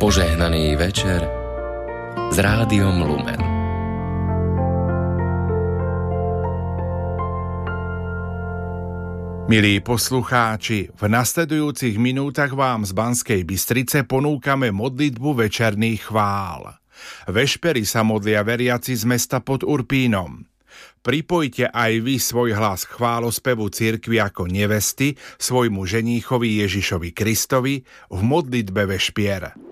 Požehnaný večer s Rádiom Lumen. Milí poslucháči, v nasledujúcich minútach vám z Banskej Bystrice ponúkame modlitbu večerných chvál. Vešpery sa modlia veriaci z mesta pod Urpínom. Pripojte aj vy svoj hlas chválospevu cirkvi ako nevesty svojmu ženíchovi Ježišovi Kristovi v modlitbe vešpier.